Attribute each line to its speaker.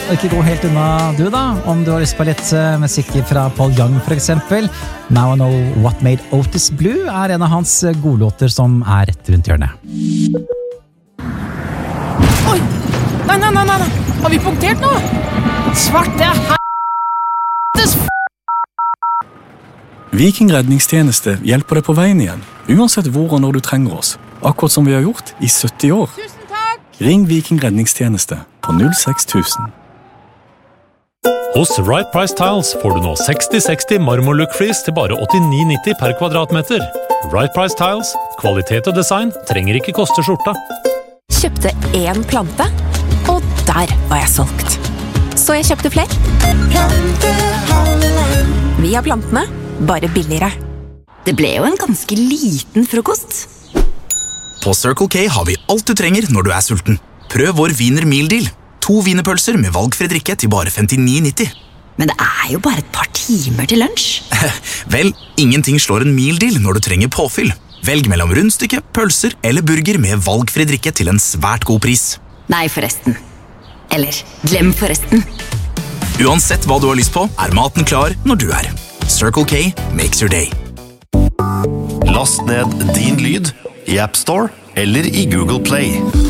Speaker 1: Og ikke gå helt unna du da, om du har lyst på litt musikk fra Paul Young for eksempel. Now I Know What Made Otis Blue en av hans godlåter som rett rundt hjørnet.
Speaker 2: Oi! Nei! Har vi punktert nå? Svarte helvetes
Speaker 3: Viking redningstjeneste hjelper deg på veien igjen, uansett hvor og når du trenger oss. Akkurat som vi har gjort i 70 år.
Speaker 2: Tusen takk!
Speaker 3: Ring Viking redningstjeneste på 06000.
Speaker 4: Hos Right Price Tiles får du nå 60-60 marmorlook-flis til bare 89,90 per kvadratmeter. Right Price Tiles, kvalitet og design trenger ikke koste skjorta.
Speaker 5: Kjøpte en plante, og der var jeg solgt. Så jeg kjøpte flere. Vi har plantene, bare billigere.
Speaker 6: Det ble jo en ganske liten frokost.
Speaker 7: På Circle K har vi alt du trenger når du sulten. Prøv vår Wiener Meal Deal. 2 wienerpølser med valgfri drikke til bare 59,90.
Speaker 6: Men det jo bare et par timer til lunsj.
Speaker 7: Vel, ingenting slår en meal deal når du trenger påfyll. Velg mellom rundstykke, pølser eller burger med valgfri drikke til en svært god pris.
Speaker 6: Nei, forresten. Eller, glem forresten.
Speaker 7: Uansett hva du har lyst på, maten klar når du Circle K makes your day.
Speaker 8: Last ned din lyd i App Store eller i Google Play.